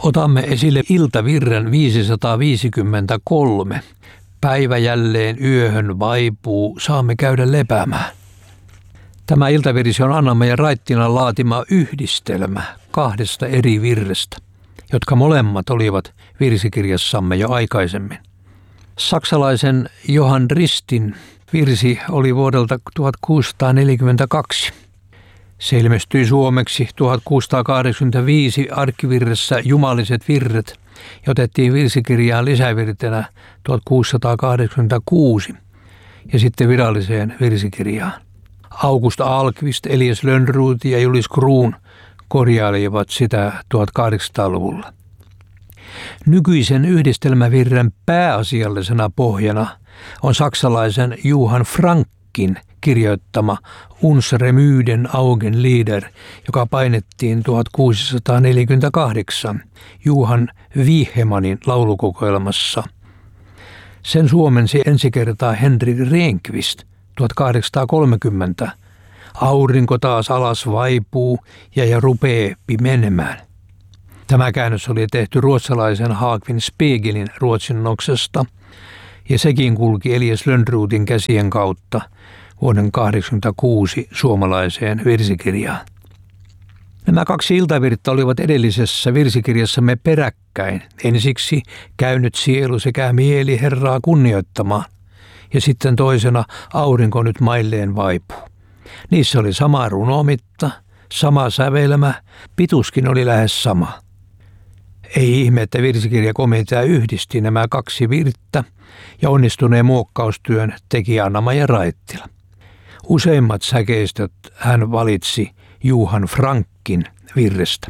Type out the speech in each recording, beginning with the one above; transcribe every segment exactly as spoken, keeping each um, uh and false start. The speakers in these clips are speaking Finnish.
Otamme esille iltavirren viisisataaviisikymmentäkolme. Päivä jälleen yöhön vaipuu, saamme käydä lepäämään. Tämä iltavirsi on Anna ja Raittilan laatima yhdistelmä kahdesta eri virrestä, jotka molemmat olivat virsikirjassamme jo aikaisemmin. Saksalaisen Johann Ristin virsi oli vuodelta tuhatkuusisataaneljäkymmentäkaksi. Se ilmestyi suomeksi tuhatkuusisataakahdeksankymmentäviisi arkkivirressä Jumaliset virret ja otettiin virsikirjaan lisävirtenä tuhatkuusisataakahdeksankymmentäkuusi ja sitten viralliseen virsikirjaan. August Ahlqvist, Elias Lönnrot ja Julius Kruun korjailivat sitä tuhatkahdeksansataaluvulla. Nykyisen yhdistelmävirren pääasiallisena pohjana on saksalaisen Johann Frankin kirjoittama Uns remüden Augenlieder, joka painettiin tuhatkuusisataaneljäkymmentäkahdeksan Johann Wichemanin laulukokoelmassa. Sen suomensi ensi kertaa Henrik Rehnqvist tuhatkahdeksansataakolmekymmentä. Aurinko taas alas vaipuu ja, ja rupee pimenemään. Tämä käännös oli tehty ruotsalaisen Haakvin Spegelin ruotsinnoksesta ja sekin kulki Elias Lönnrotin käsien kautta vuoden tuhatyhdeksänsataakahdeksankymmentäkuusi suomalaiseen virsikirjaan. Nämä kaksi iltavirttä olivat edellisessä virsikirjassamme peräkkäin. Ensiksi Käynyt sielu sekä mieli Herraa kunnioittamaan ja sitten toisena Aurinko nyt mailleen vaipuu. Niissä oli sama runomitta, sama sävelmä, pituuskin oli lähes sama. Ei ihme, että virsikirjakomitea yhdisti nämä kaksi virttä ja onnistuneen muokkaustyön teki Anna-Maija Raittila. Useimmat säkeistöt hän valitsi Johann Frankin virrestä.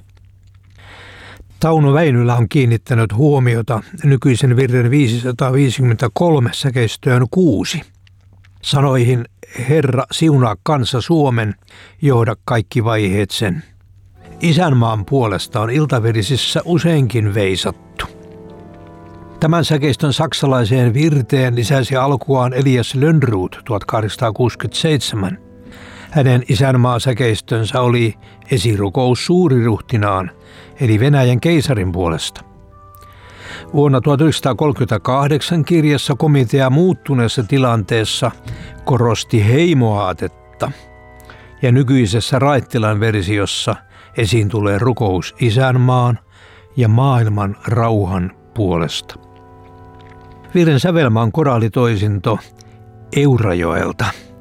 Tauno Väinölä on kiinnittänyt huomiota nykyisen virren viisisataaviisikymmentäkolme säkeistöön kuusi. Sanoihin Herra siunaa kansa Suomen, johda kaikki vaiheet sen. Isänmaan puolesta on iltavirsissä useinkin veisattu. Tämän säkeistön saksalaiseen virteen lisäsi alkuaan Elias Lönnrot tuhatkahdeksansataakuusikymmentäseitsemän. Hänen isänmaasäkeistönsä oli esirukous suuriruhtinaan, eli Venäjän keisarin puolesta. Vuonna tuhatyhdeksänsataakolmekymmentäkahdeksan kirjassa komitea muuttuneessa tilanteessa korosti heimoaatetta, ja nykyisessä Raittilan versiossa esiin tulee rukous isänmaan ja maailman rauhan puolesta. Virren sävelmä on koraalitoisinto Eurajoelta.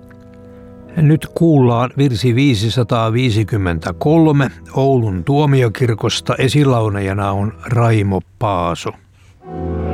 Nyt kuullaan virsi viisisataaviisikymmentäkolme Oulun tuomiokirkosta, esilaulajana on Raimo Paaso.